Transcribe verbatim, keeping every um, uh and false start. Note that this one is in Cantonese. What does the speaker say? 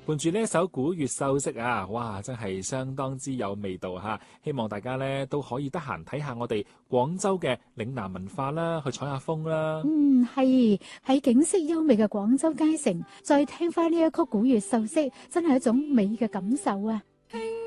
伴住呢一首古粵秀色啊，哇，真係相當之有味道吓！希望大家咧都可以得閒睇下我哋廣州嘅嶺南文化啦，去採下風啦。 嗯，係喺景色優美嘅廣州街城，再聽翻呢一曲古粵秀色，真係一種美嘅感受啊！